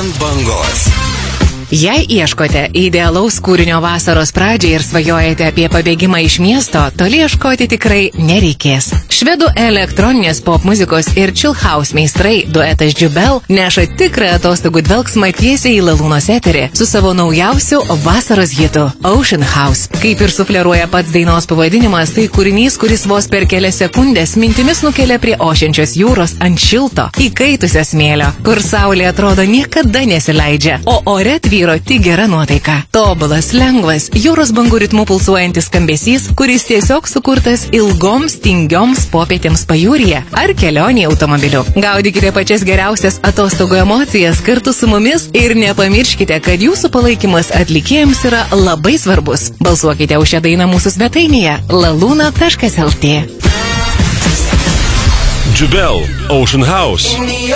Ant bangos. Jei ieškote idealaus kūrinio vasaros pradžiai ir svajojate apie pabėgimą iš miesto, toli ieškoti tikrai nereikės. Švedų elektroninės pop muzikos ir chill house meistrai duetas Jubel neša tikrą atostogų dvelksmą tiesiai į Lalūnos eterį su savo naujausiu vasaros hitu Ocean House. Kaip ir sufleruoja pats dainos pavadinimas, tai kūrinys, kuris vos per kelias sekundės mintimis nukelia prie ošiančios jūros ant šilto, įkaitusio smėlio, kur saulė atrodo niekada nesileidžia, o ore tvyro tik gera nuotaika. Tobulas, lengvas, jūros bangų ritmu pulsuojantis skambesys, kuris tiesiog sukurtas ilgoms, tingioms popietėms pajūryje ar kelionėje automobiliu. Gaudykite pačias geriausias atostogų emocijas kartu su mumis ir nepamirškite, kad jūsų palaikymas atlikėjams yra labai svarbus. Balsuokite už šią dainą mūsų svetainėje laluna.lt. Jubel, Ocean House.